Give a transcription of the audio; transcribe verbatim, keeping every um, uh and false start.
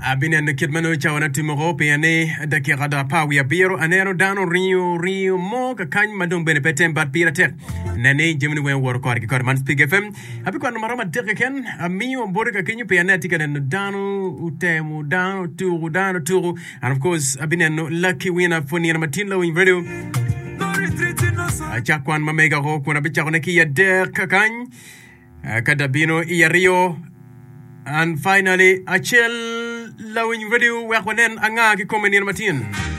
Abinen kitmano chawana timoro piane dakika da pawi abiro anero dano rio rio mo kakany madong benepetem bat pira tek nane jemni wen wor kor ki kor man speak F M abi kwa marama tek ken amio bore ka kinyu piane tika den dano utemu dano turu dano turu and of course abinen lucky winner for ni matin low in radio achakwan mamega ho kuna bicha kone ki ya dek kakany kadabino iya rio. And finally, Achel lawing radio wakonen anga ki komen ni matin.